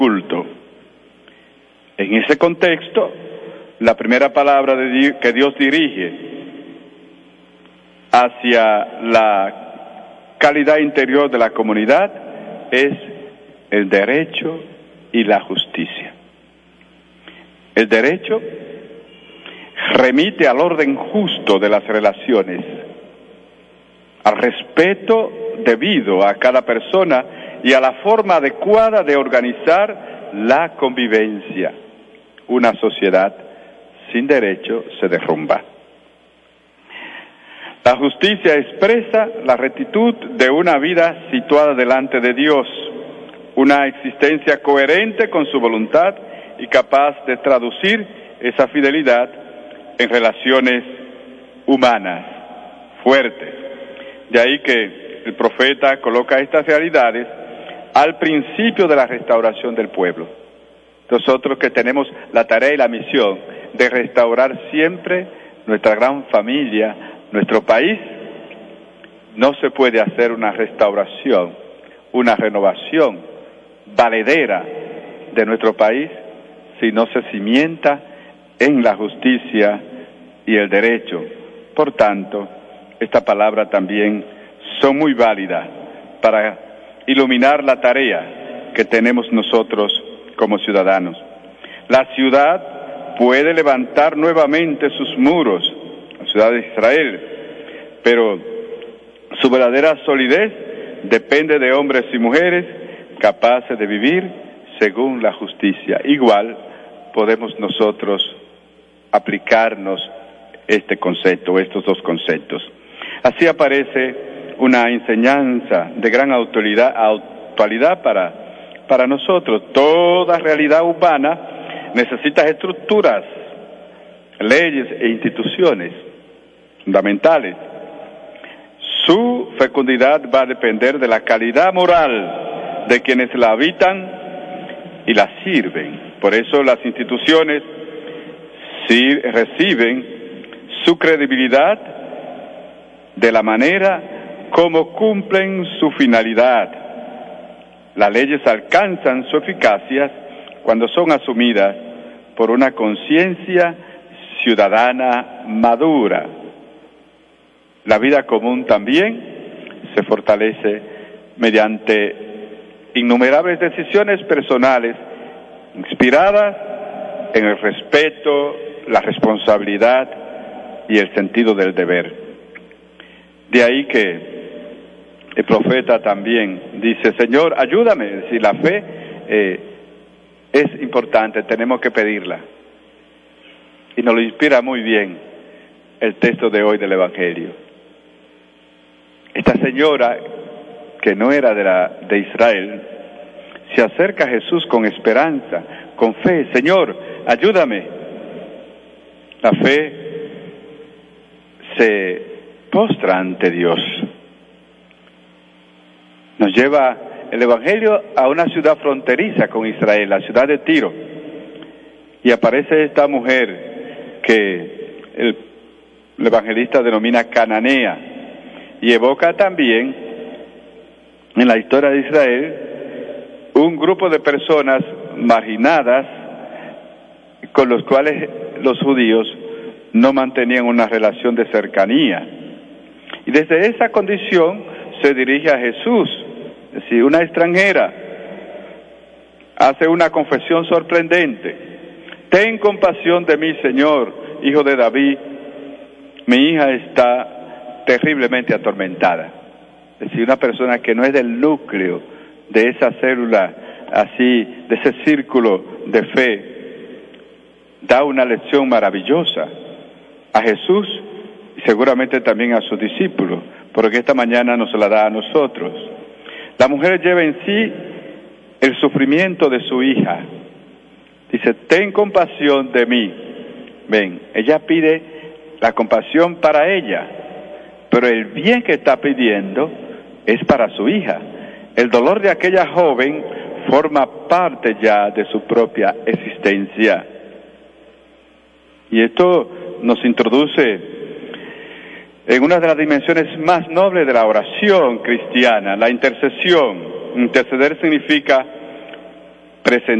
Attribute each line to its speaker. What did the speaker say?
Speaker 1: culto. En ese contexto, la primera palabra que Dios dirige hacia la calidad interior de la comunidad es el derecho y la justicia. El derecho remite al orden justo de las relaciones, al respeto debido a cada persona y a la forma adecuada de organizar la convivencia. Una sociedad sin derecho se derrumba. La justicia expresa la rectitud de una vida situada delante de Dios, una existencia coherente con su voluntad y capaz de traducir esa fidelidad en relaciones humanas fuertes. De ahí que el profeta coloca estas realidades al principio de la restauración del pueblo. Nosotros que tenemos la tarea y la misión de restaurar siempre nuestra gran familia, nuestro país, no se puede hacer una restauración, una renovación valedera de nuestro país si no se cimienta en la justicia y el derecho. Por tanto, esta palabra también son muy válidas para iluminar la tarea que tenemos nosotros como ciudadanos. La ciudad puede levantar nuevamente sus muros, la ciudad de Israel, pero su verdadera solidez depende de hombres y mujeres capaces de vivir según la justicia. Igual podemos nosotros aplicarnos este concepto, estos dos conceptos. Así aparece una enseñanza de gran actualidad para nosotros. Toda realidad humana necesita estructuras, leyes e instituciones fundamentales. Su fecundidad va a depender de la calidad moral de quienes la habitan y la sirven. Por eso las instituciones sí reciben su credibilidad de la manera como cumplen su finalidad. Las leyes alcanzan su eficacia cuando son asumidas por una conciencia ciudadana madura. La vida común también se fortalece mediante innumerables decisiones personales inspiradas en el respeto, la responsabilidad y el sentido del deber. De ahí que el profeta también dice: Señor, ayúdame. Es decir, la fe es importante, tenemos que pedirla. Y nos lo inspira muy bien el texto de hoy del Evangelio. Esta señora, que no era de Israel, se acerca a Jesús con esperanza, con fe. Señor, ayúdame. La fe se postra ante Dios. Nos lleva el Evangelio a una ciudad fronteriza con Israel, la ciudad de Tiro. Y aparece esta mujer que el evangelista denomina cananea, y evoca también en la historia de Israel un grupo de personas marginadas con los cuales los judíos no mantenían una relación de cercanía. Y desde esa condición se dirige a Jesús, es decir, una extranjera, hace una confesión sorprendente: ten compasión de mí, Señor, hijo de David, mi hija está terriblemente atormentada. Es decir, una persona que no es del núcleo de esa célula, así, de ese círculo de fe, da una lección maravillosa a Jesús y seguramente también a sus discípulos, porque esta mañana nos la da a nosotros. La mujer lleva en sí el sufrimiento de su hija. Dice: ten compasión de mí. Ven, ella pide la compasión para ella, pero el bien que está pidiendo es para su hija. El dolor de aquella joven forma parte ya de su propia existencia. Y esto nos introduce en una de las dimensiones más nobles de la oración cristiana, la intercesión. Interceder significa presentar